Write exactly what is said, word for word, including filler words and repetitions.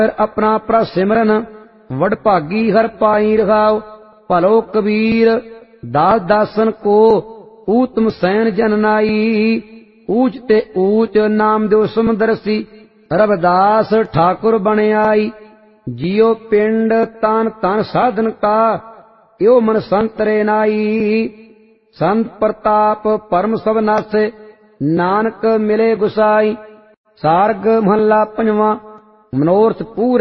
अपना पर सिमरन वडभागी हर पाई रखाओ। भलो कबीर दास दासन को ऊतम सैन जन नाई। ऊच ते ऊच नाम दो समदरसी रविदास ठाकुर बन आई। जियो पिंड तान तान साधन का यो मन संतरे नाई। संत प्रताप परम सब नासे नानक मिले गुसाई। सारग महला पंजवा मनोरथ पूरे